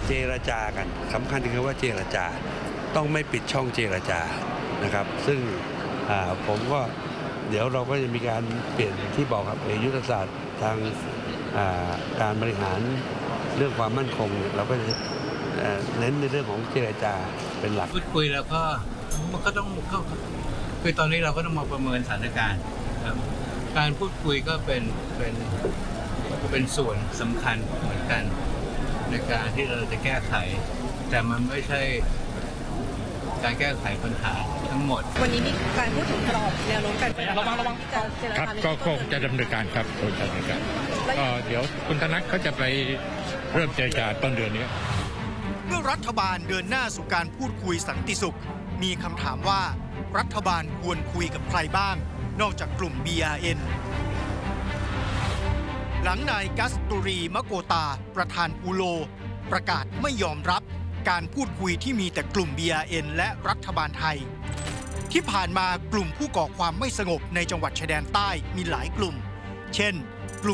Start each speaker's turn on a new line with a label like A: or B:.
A: เจรจากันสำคัญคือว่าเจรจาต้องไม่ปิดช่องเจรจานะครับซึ่งผมก็เดี๋ยวเราก็จะมีการเปลี่ยนที่บอกครับยุทธศาสตร์ทางการบริหารเรื่องความมั่นคงเราก็จะเน้นในเรื่องของเจรจาเป็นหลัก
B: พูดคุยแล้วก็มันก็ต้องคือตอนนี้เราก็ต้องมาประเมินสถานการณ์ครับการพูดคุยก็เป็นส่วนสำคัญเหมือนกันในการที่เราจะแก้ไขแต่มันไม่ใช่การแก้ไขปัญหาทั้งหมด
C: วันนี้มีการพูดถึงกรอบแนวโน้มการระวัง
D: ครับก็คงจะดำเนินการครับคงจะดำเนินการก็เดี๋ยวคุณธนัทเขาจะไปเริ่มเจรจาต้นเดือนนี้
E: เมื่อรัฐบาลเดินหน้าสู่การพูดคุยสันติสุขมีคำถามว่ารัฐบาลควรคุยกับใครบ้างนอกจากกลุ่ม BRN หลังนายกัสตุรีมะโกตาประธานอูโลประกาศไม่ยอมรับการพูดคุยที่มีแต่กลุ่ม BRN และรัฐบาลไทยที่ผ่านมากลุ่มผู้ก่อความไม่สงบในจังหวัดชายแดนใต้มีหลายกลุ่มเช่น